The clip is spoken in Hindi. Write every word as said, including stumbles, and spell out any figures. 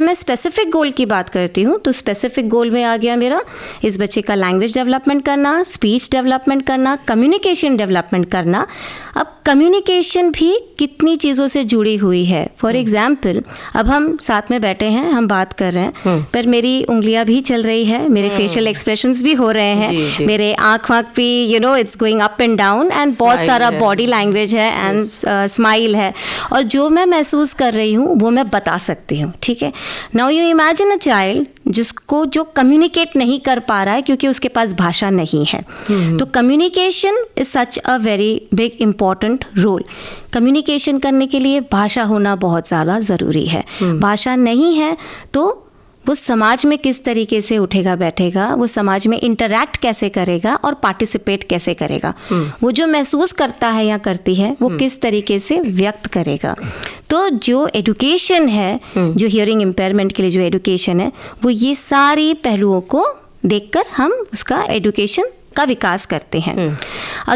मैं स्पेसिफिक गोल की बात करती हूँ तो स्पेसिफिक गोल में आ गया मेरा इस बच्चे का लैंग्वेज डेवलपमेंट करना, स्पीच डेवलपमेंट करना, कम्युनिकेशन डेवलपमेंट करना। अब कम्युनिकेशन भी कितनी चीज़ों से जुड़ी हुई है। फॉर एग्जाम्पल, अब हम साथ में बैठे हैं, हम बात कर रहे हैं, पर मेरी उंगलियां भी चल रही है, मेरे फेशियल एक्सप्रेशंस भी हो रहे हैं, जी, जी. मेरे आँख वाँख भी you know it's going up and down and बहुत सारा बॉडी लैंग्वेज है एंड स्माइल है, और जो मैं महसूस कर रही हूँ वो मैं बता सकती हूँ। ठीक है, now you imagine a child जिसको जो कम्युनिकेट नहीं कर पा रहा है क्योंकि उसके पास भाषा नहीं है। तो communication is such a very big important role. Communication करने के लिए भाषा होना बहुत ज़्यादा ज़रूरी है। भाषा नहीं है तो वो समाज में किस तरीके से उठेगा बैठेगा, वो समाज में इंटरैक्ट कैसे करेगा और पार्टिसिपेट कैसे करेगा, वो जो महसूस करता है या करती है वो किस तरीके से व्यक्त करेगा। तो जो एजुकेशन है, जो हियरिंग इम्पेयरमेंट के लिए जो एजुकेशन है, वो ये सारी पहलुओं को देखकर हम उसका एजुकेशन का विकास करते हैं।